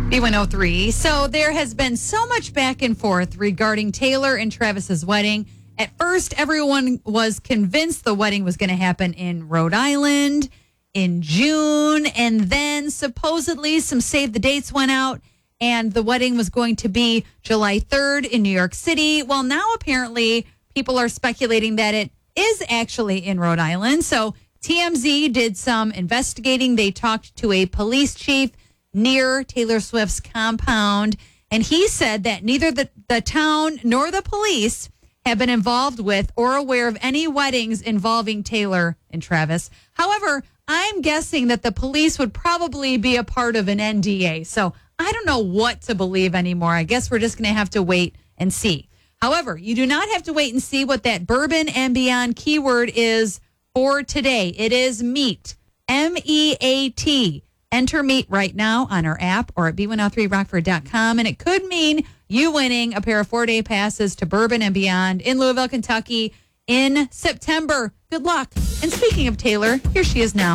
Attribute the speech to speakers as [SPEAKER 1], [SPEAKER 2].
[SPEAKER 1] B103. So there has been so much back and forth regarding Taylor and Travis's wedding. At first, everyone was convinced the wedding was going to happen in Rhode Island in June. And then supposedly some save the dates went out and the wedding was going to be July 3rd in New York City. Well, now apparently people are speculating that it is actually in Rhode Island. So TMZ did some investigating. They talked to a police chief near Taylor Swift's compound, and he said that neither the town nor the police have been involved with or aware of any weddings involving Taylor and Travis. However, I'm guessing that the police would probably be a part of an NDA. So I don't know what to believe anymore. I guess we're just going to have to wait and see. However, you do not have to wait and see what that Bourbon and Beyond keyword is for today. It is MEAT, MEAT. Enter MEAT right now on our app or at b103rockford.com, and it could mean you winning a pair of 4-day passes to Bourbon and Beyond in Louisville, Kentucky in September. Good luck. And speaking of Taylor, here she is now.